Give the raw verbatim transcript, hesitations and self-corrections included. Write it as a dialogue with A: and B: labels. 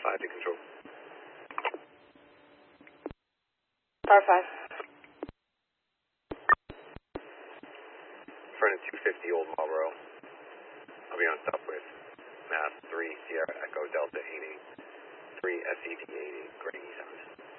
A: five to control.
B: Power five.
A: Front of two fifty Old Marlboro. I'll be on stop with Mass three Sierra Echo Delta eighty, three S E D eighty, Grady Sound.